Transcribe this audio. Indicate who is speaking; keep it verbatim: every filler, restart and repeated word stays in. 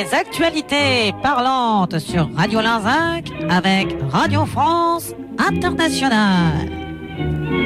Speaker 1: Les actualités parlantes sur Radio Linzinc avec Radio France Internationale.